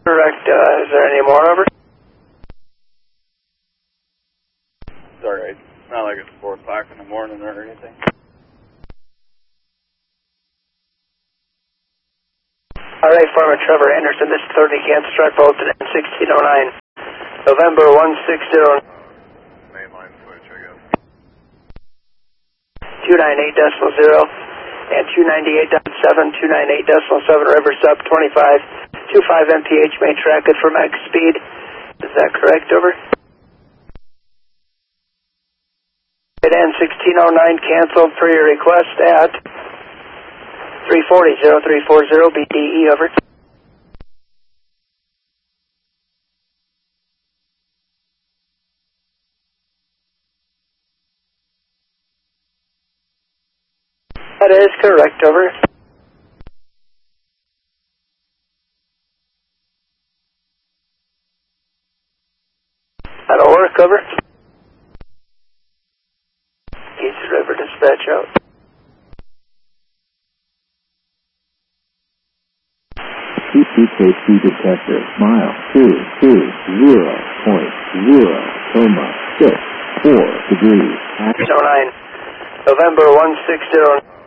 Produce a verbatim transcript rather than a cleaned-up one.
Correct. Uh, is there any more, over? It's alright. Not like it's four o'clock in the morning or anything. Alright, Farmer Trevor Anderson, this is thirty Kansas Drive, Bolton, sixteen oh nine, November one six zero. Mainline switch, I guess. two ninety-eight decimal zero and two ninety-eight point seven, two ninety-eight decimal seven, reverse up twenty-five, twenty-five M P H, main track good for max speed. Is that correct, over? It ends sixteen oh nine, canceled per your request at three forty, zero three four zero, B D E, over. That is correct, over. That'll work, over. East River dispatch out. C C K C detector, mile two two zero point zero, coma six four degrees. oh nine, November one six zero.